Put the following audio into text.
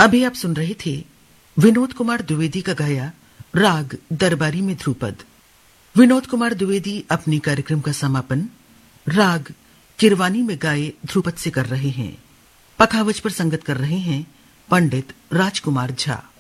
अभी आप सुन रहे थे विनोद कुमार द्विवेदी का गाया राग दरबारी में ध्रुपद। विनोद कुमार द्विवेदी अपने कार्यक्रम का समापन राग किरवानी में गाए ध्रुपद से कर रहे हैं। पखावज पर संगत कर रहे हैं पंडित राजकुमार झा।